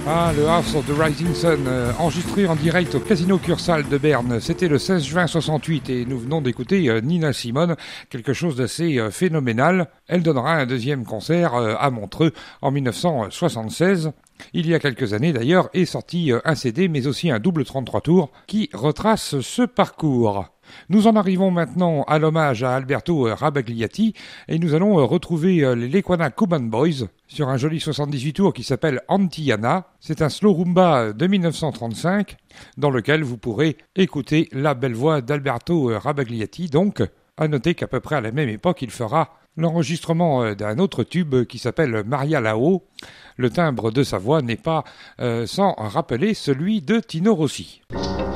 Ah, le House of the Rising Sun, enregistré en direct au Casino Cursal de Berne. C'était le 16 juin 68 et nous venons d'écouter Nina Simone, quelque chose d'assez phénoménal. Elle donnera un deuxième concert à Montreux en 1976. Il y a quelques années d'ailleurs est sorti un CD mais aussi un double 33 tours qui retrace ce parcours. Nous en arrivons maintenant à l'hommage à Alberto Rabagliati et nous allons retrouver les Lequana Cuban Boys sur un joli 78 tours qui s'appelle Antillana. C'est un slow rumba de 1935 dans lequel vous pourrez écouter la belle voix d'Alberto Rabagliati. Donc, à noter qu'à peu près à la même époque, il fera l'enregistrement d'un autre tube qui s'appelle Maria Lao. Le timbre de sa voix n'est pas sans rappeler celui de Tino Rossi.